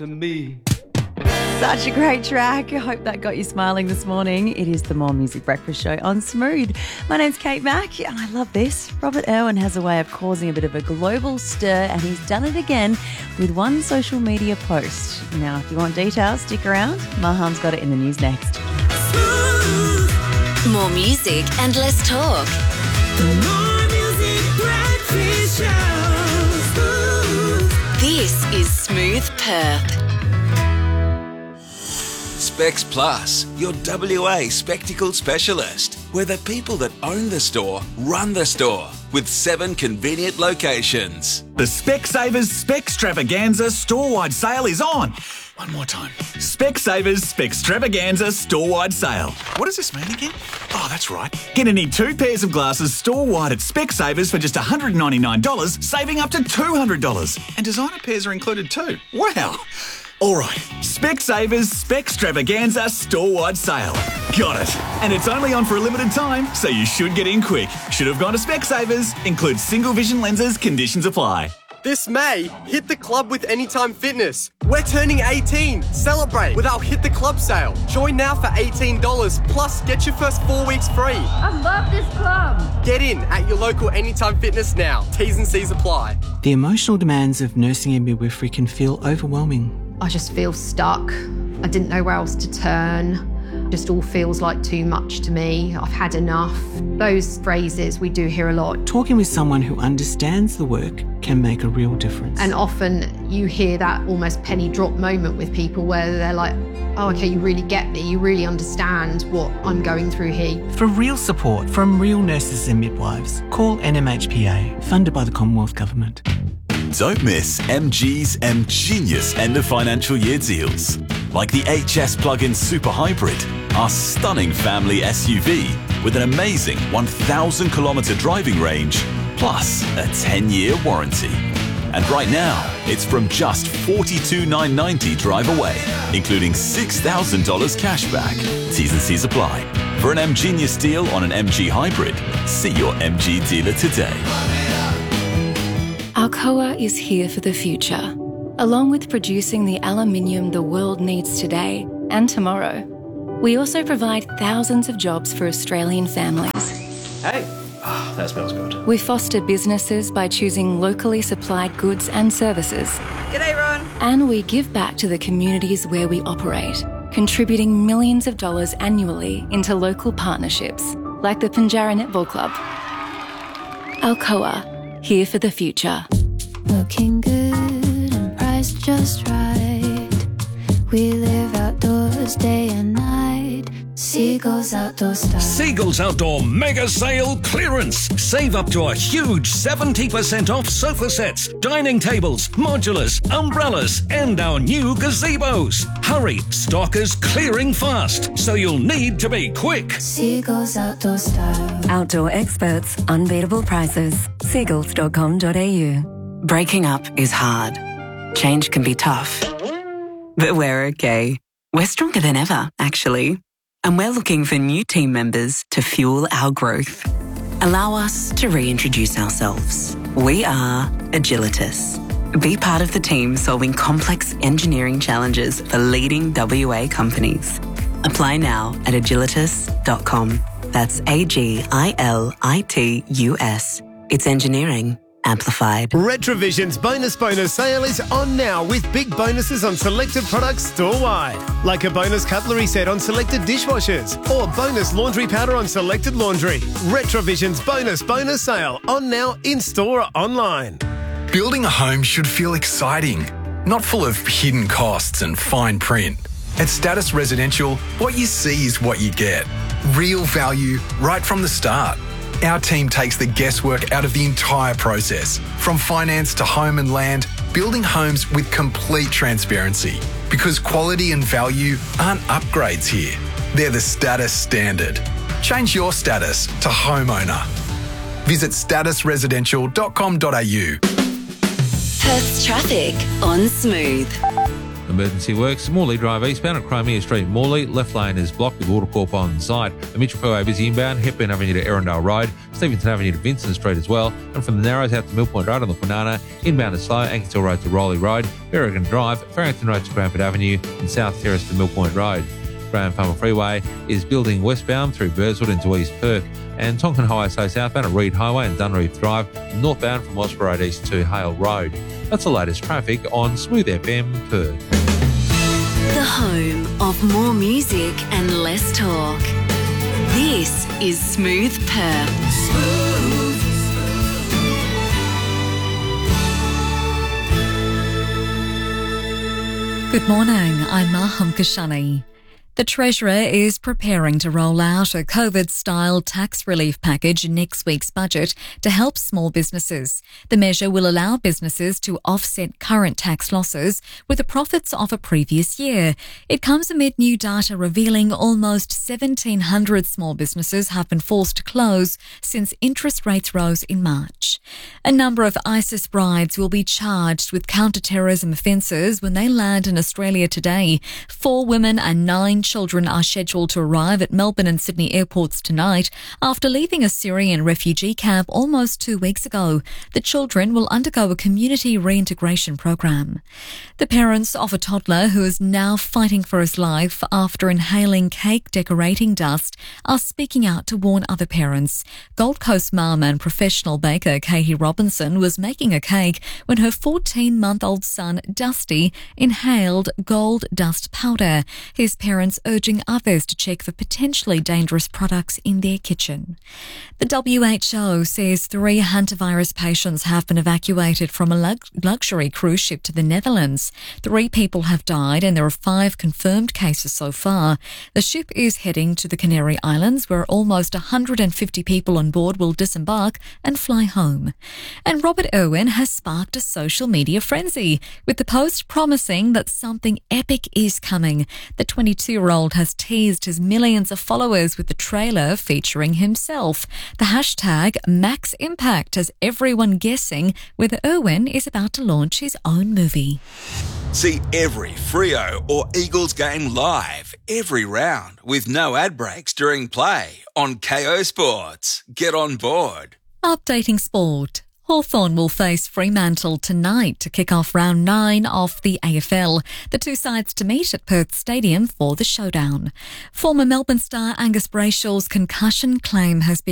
To me. Such a great track. I hope that got you smiling this morning. It is the More Music Breakfast Show on Smooth. My name's Kate Mack and I love this. Robert Irwin has a way of causing a bit of a global stir and he's done it again with one social media post. Now, if you want details, stick around. Mahan's got it in the news next. More music and less talk. More Music Breakfast Show. This is Smooth Perth. Specs Plus, your WA spectacle specialist. We're the people that own the store, run the store, with 7 convenient locations. The Specsavers Specstravaganza store-wide sale is on. One more time. Specsavers Specstravaganza store-wide sale. What does this mean again? Oh, that's right. Get any 2 pairs of glasses store-wide at Specsavers for just $199, saving up to $200. And designer pairs are included too. Wow. All right, Specsavers Specstravaganza store-wide sale. Got it. And it's only on for a limited time, so you should get in quick. Should have gone to Specsavers. Includes single vision lenses. Conditions apply. This May, hit the club with Anytime Fitness. We're turning 18. Celebrate with our Hit the Club sale. Join now for $18, plus get your first 4 weeks free. I love this club. Get in at your local Anytime Fitness now. T's and C's apply. The emotional demands of nursing and midwifery can feel overwhelming. I just feel stuck. I didn't know where else to turn. Just all feels like too much to me. I've had enough. Those phrases we do hear a lot. Talking with someone who understands the work can make a real difference. And often you hear that almost penny drop moment with people where they're like, oh, okay, you really get me. You really understand what I'm going through here. For real support from real nurses and midwives, call NMHPA, funded by the Commonwealth Government. Don't miss MG's MGenius end of financial year deals. Like the HS plug-in Super Hybrid, our stunning family SUV with an amazing 1,000 kilometre driving range, plus a 10-year warranty. And right now, it's from just $42,990 drive away, including $6,000 cash back. T's and C's apply. For an MGenius deal on an MG Hybrid, see your MG dealer today. Alcoa is here for the future. Along with producing the aluminium the world needs today and tomorrow, we also provide thousands of jobs for Australian families. Hey, that smells good. We foster businesses by choosing locally supplied goods and services. G'day, Ron. And we give back to the communities where we operate, contributing millions of dollars annually into local partnerships, like the Pinjarra Netball Club. Alcoa, here for the future. Looking good and priced just right. We live outdoors day and night. Seagulls Outdoor Style. Seagulls Outdoor Mega Sale Clearance. Save up to a huge 70% off sofa sets, dining tables, modulars, umbrellas, and our new gazebos. Hurry, stock is clearing fast, so you'll need to be quick. Seagulls Outdoor Style. Outdoor experts, unbeatable prices. Seagulls.com.au. Breaking up is hard. Change can be tough. But we're okay. We're stronger than ever, actually. And we're looking for new team members to fuel our growth. Allow us to reintroduce ourselves. We are Agilitas. Be part of the team solving complex engineering challenges for leading WA companies. Apply now at agilitas.com. That's AGILITUS. It's engineering amplified. Retrovision's bonus sale is on now with big bonuses on selected products store-wide. Like a bonus cutlery set on selected dishwashers or bonus laundry powder on selected laundry. Retrovision's bonus sale on now in-store or online. Building a home should feel exciting, not full of hidden costs and fine print. At Status Residential, what you see is what you get. Real value right from the start. Our team takes the guesswork out of the entire process, from finance to home and land, building homes with complete transparency. Because quality and value aren't upgrades here. They're the status standard. Change your status to homeowner. Visit statusresidential.com.au. Perth's traffic on Smooth. Emergency works, Morley Drive eastbound at Crimea Street, Morley. Left lane is blocked with Watercorp on side. The Mitchell Freeway busy inbound, Hepburn Avenue to Erindale Road. Stevenson Avenue to Vincent Street as well, and from the Narrows out to Mill Point Road on the Kwinana, inbound to Slow, Ankershill Road to Rowley Road, Berrigan Drive, Farrington Road to Cranford Avenue, and South Terrace to Mill Point Road. Graham Farmer Freeway is building westbound through Burswood into East Perth, and Tonkin Highway stays southbound at Reed Highway and Dunreef Drive, and northbound from Osprey Road east to Hale Road. That's the latest traffic on Smooth FM Perth. The home of more music and less talk. This is Smooth Perth. Good morning, I'm Maham Kashani. The Treasurer is preparing to roll out a COVID-style tax relief package in next week's budget to help small businesses. The measure will allow businesses to offset current tax losses with the profits of a previous year. It comes amid new data revealing almost 1,700 small businesses have been forced to close since interest rates rose in March. A number of ISIS brides will be charged with counter-terrorism offences when they land in Australia today. 4 women and 9 children are scheduled to arrive at Melbourne and Sydney airports tonight after leaving a Syrian refugee camp almost 2 weeks ago. The children will undergo a community reintegration program. The parents of a toddler who is now fighting for his life after inhaling cake decorating dust are speaking out to warn other parents. Gold Coast mum and professional baker Katie Robinson was making a cake when her 14-month-old son Dusty inhaled gold dust powder. His parents urging others to check for potentially dangerous products in their kitchen. The WHO says 3 hantavirus patients have been evacuated from a luxury cruise ship to the Netherlands. 3 people have died and there are 5 confirmed cases so far. The ship is heading to the Canary Islands where almost 150 people on board will disembark and fly home. And Robert Irwin has sparked a social media frenzy with the post promising that something epic is coming. The 22-year-old has teased his millions of followers with the trailer featuring himself. The hashtag #MaxImpact has everyone guessing whether Irwin is about to launch his own movie. See every Freo or Eagles game live, every round, with no ad breaks during play on KO Sports. Get on board. Updating sport. Hawthorn will face Fremantle tonight to kick off round 9 of the AFL. The 2 sides to meet at Perth Stadium for the showdown. Former Melbourne star Angus Brayshaw's concussion claim has been